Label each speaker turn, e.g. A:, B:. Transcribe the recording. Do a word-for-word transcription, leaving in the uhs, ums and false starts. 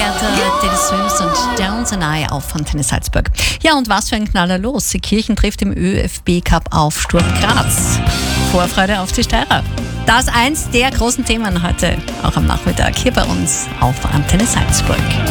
A: Hertha, Teddy Swims und Downs and I auf Antenne Salzburg. Ja, und was für ein Knaller los. Die Kirchen trifft im ÖFB-Cup auf Sturm Graz. Vorfreude auf die Steirer. Das ist eins der großen Themen heute, auch am Nachmittag hier bei uns auf Antenne Salzburg.